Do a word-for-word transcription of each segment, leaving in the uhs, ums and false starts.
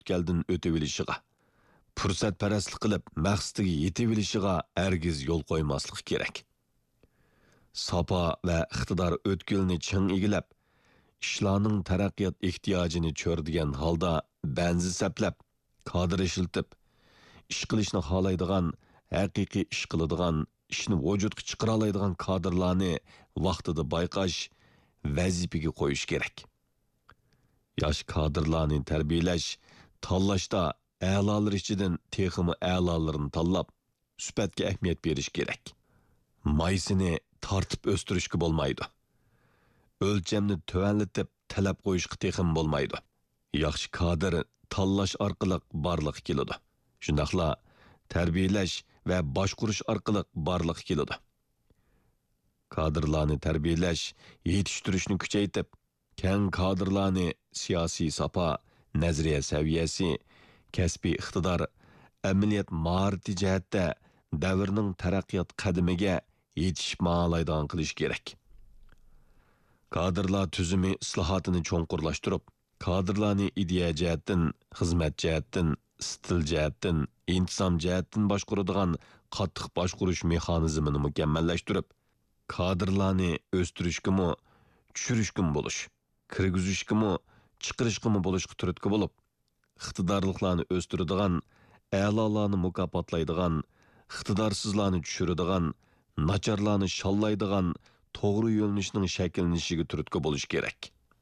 ötkelden ötebilishiga, fursatparastlik qilib maqsadiga yetebilishiga hargiz yo'l qo'ymaslik kerak. Sapa va iqtidor o'tkilni ching egilab, ishlarning taraqqiyot ehtiyojini cho'rdigan holda banzi saplab, kadr ishiltib, ish qilishni xohlaydigan, haqiqiy ish qiladigan, ishni vujudga chiqara oladigan kadrlarni vaqtida bayqash, vazifaga qo'yish kerak. Yosh kadrlarni tarbiyalash, tanlashda a'lolar ichidan texmi a'lolarini tanlab, sifatga ahamiyat berish kerak. Maysini tartib o'stirishga bo'lmaydi. O'lchamni tuvanlatib talab qo'yishga texim bo'lmaydi. Yaxshi kadr tanlash orqali barliq keladi. Shundaqla tarbiyalash va boshqurish orqali barliq keladi. Kadrlarni tarbiyalash, yetishtirishni kuchaytirib, keng kadrlarni siyosiy sapa, nazariya saviyasi, kasbiy iqtidor, amaliyat maharati jihatda davrning taraqqiyot qadamiga yetishib ma'laydigan qilish kerak. Kadrlar tuzumi islohotini cho'nqurlashtirib, kadrlarni ideya jihatdan, xizmat jihatdan, stil jihatdan, intizom jihatdan boshqaradigan qattiq boshqarish mexanizmini mukammallashtirib, kadrlarni o'stirishgimi, tushirishgimi bo'lish, kirgizishgimi, chiqarishgimi bo'lishga turtki bo'lib, iqtidorliklarni o'stiradigan, a'lolarni mukofotlaydigan, iqtidorsizlarni tushiradigan, nacharlarni shallaydigan to'g'ri yo'lnishning shakllanishiga turtki bo'lish kerak.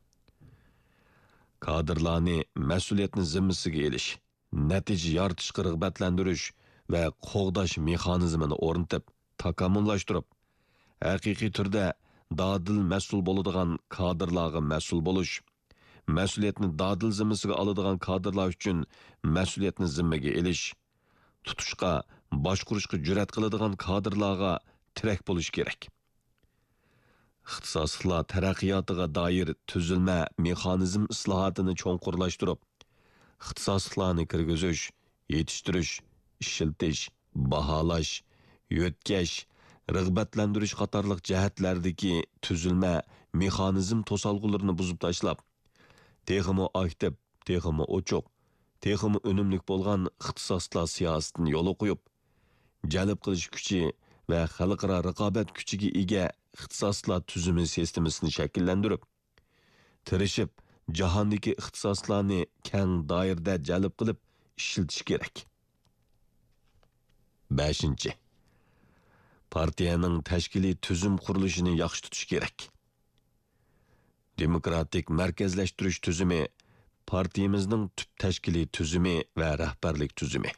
Kadrlarni mas'uliyatni zimmasiga elish, natija yoritishga rag'batlantirish va qo'g'dash mexanizmini o'rnatib, takomillashtirib, haqiqiy turda dadil mas'ul bo'ladigan kadrlarga mas'ul bo'lish, mas'uliyatni dadil zimmasiga oladigan kadrlar uchun mas'uliyatni zimmaga elish, tutishga, boshqurishga jur'at qiladigan kadrlarga tirak bo'lish kerak. ixtisosliklar taraqqiyotiga doir tuzilma mexanizm islohotini cho'nqurlashtirib, ixtisosliklarni kirgizish, yetishtirish, ishiltish, baholash, yo'tkash, rag'batlantirish qatorliq jihatlardagi tuzilma mexanizm to'solg'ularini buzib tashlab, texmi aktiv, texmi ochiq, texmi unumlik bo'lgan ixtisoslar siyosatini yo'l qo'yib, jalb qilish kuchi va xalqaro raqobat kuchiga ega ixtisoslar tuzumi sistemasini shakllantirib, tirishib, jahondagi ixtisoslarni keng doirada jalb qilib ishiltish kerak. beshinchi. Partiyaning tashkiliy tuzum qurilishini yaxshi tutish kerak. Demokratik markazlashtirish tuzumi partiyamizning tub tashkiliy tuzumi va rahbarlik tuzumi.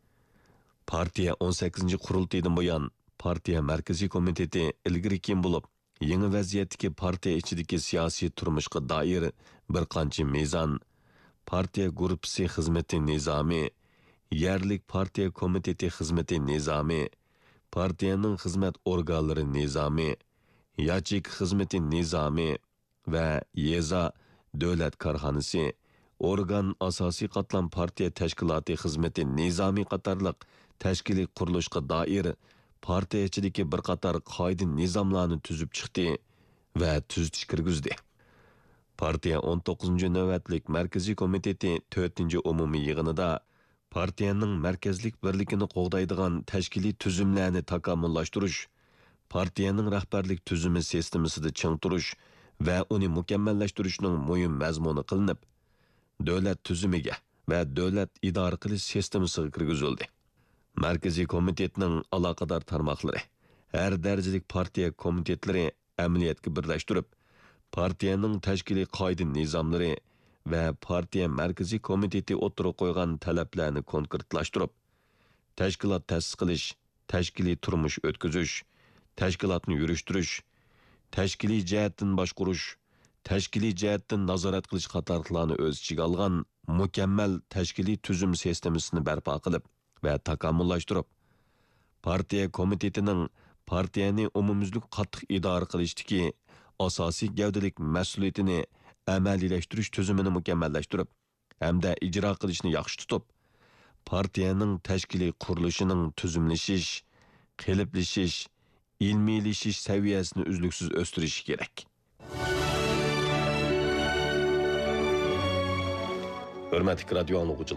Partiya o'n sakkizinchi qurultaydan buyon partiya markaziy komiteti ilgari kim bo'lib, yangi vaziyatdagi partiya ichidagi siyosiy turmushga doir bir qancha mezon, partiya guruhi xizmati nizomi, yerlik partiya komiteti xizmati nizomi, partiyaning xizmat organlari nizomi, yachik xizmati nizomi va yeza davlat korxonasi, organ asosiy qatlam partiya tashkiloti xizmati nizomi qatorliq tashkiliy qurilishga doir partiya ichidagi bir qator qoida nizomlarni tuzib chiqdi va tuzitish kirgizdi. Partiya o'n to'qqizinchi navbatlik markaziy komiteti to'rtinchi umumiy yig'inida partiyaning markazlik birligini qo'g'daydigan tashkiliy tuzumlarni takomillashtirish, partiyaning rahbarlik tuzumi sistemasida ching turish va uni mukammallashtirishning muhim mazmuni qilinib, davlat tuzumiga va davlat idora qilish sistemasiga kirgizildi. Markaziy komitetning aloqador tarmoqlari, har darajalik partiya komitetlari amaliyotga birlashtirib, partiyaning tashkiliy qoida nizomlari va partiya markaziy komiteti o'tirib qo'ygan talablarni konkretlashtirib, tashkilot ta'sis qilish, tashkiliy turmush o'tkazish, tashkilotni yurishtirish, tashkiliy jihatdan boshqarish, tashkiliy jihatdan nazorat qilish qatorliqlarni o'z ichiga olgan mukammal tashkiliy tuzum sistemasini barpo qilib va takomillashtirib, partiya komitetining partiyani umumyuzlik qattiq idora qilishdagi asosiy gavdalik mas'uliyatini amaliylashtirish tuzumini mukammallashtirib hamda ijro qilishni yaxshi tutib, partiyaning tashkiliy qurilishining tuzumlashish, qiliblashish, ilmiylashish saviyasini uzluksiz o'stirish kerak. Hurmatli radio anglag'uchilar,